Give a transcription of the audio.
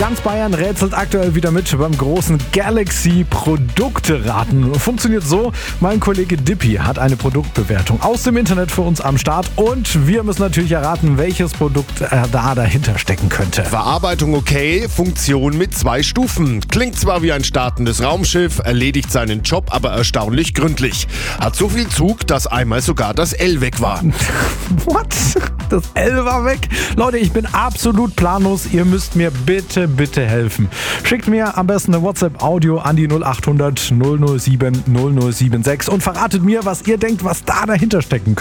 Ganz Bayern rätselt aktuell wieder mit beim großen Galaxy-Produkte-Raten. Funktioniert so, mein Kollege Dippy hat eine Produktbewertung aus dem Internet für uns am Start und wir müssen natürlich erraten, welches Produkt da dahinter stecken könnte. Verarbeitung okay, Funktion mit 2 Stufen. Klingt zwar wie ein startendes Raumschiff, erledigt seinen Job aber erstaunlich gründlich. Hat so viel Zug, dass einmal sogar das L weg war. What? Das L war weg? Leute, ich bin absolut planlos. Ihr müsst mir bitte helfen. Schickt mir am besten eine WhatsApp-Audio an die 0800 007 0076 und verratet mir, was ihr denkt, was da dahinter stecken könnte.